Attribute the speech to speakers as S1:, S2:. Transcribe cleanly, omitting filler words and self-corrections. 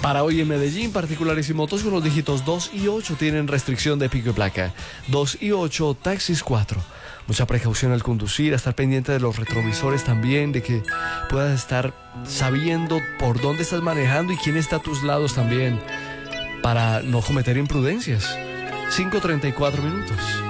S1: Para hoy en Medellín, particulares y motos con los dígitos 2 y 8 tienen restricción de pico y placa. 2 y 8, taxis 4. Mucha precaución al conducir, a estar pendiente de los retrovisores también, de que puedas estar sabiendo por dónde estás manejando y quién está a tus lados también, para no cometer imprudencias. 5:34 minutos.